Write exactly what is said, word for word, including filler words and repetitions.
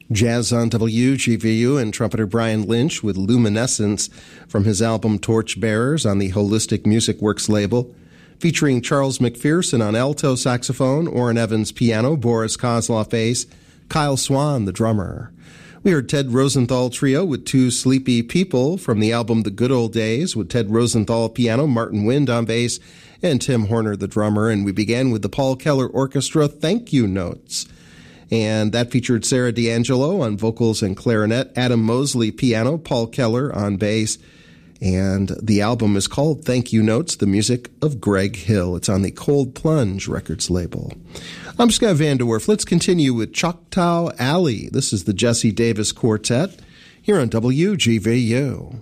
Jazz on W G V U and trumpeter Brian Lynch with Luminescence from his album Torchbearers on the Holistic Music Works label, featuring Charles McPherson on alto saxophone, Orrin Evans piano, Boris Kozloff bass, Kyle Swan the drummer. We heard Ted Rosenthal Trio with Two Sleepy People from the album The Good Old Days with Ted Rosenthal piano, Martin Wind on bass, and Tim Horner the drummer. And we began with the Paul Keller Orchestra Thank You Notes. And that featured Sarah D'Angelo on vocals and clarinet, Adam Mosley piano, Paul Keller on bass. And the album is called Thank You Notes, the music of Greg Hill. It's on the Cold Plunge Records label. I'm Scott Van Der Werf. Let's continue with Choctaw Alley. This is the Jesse Davis Quartet here on W G V U.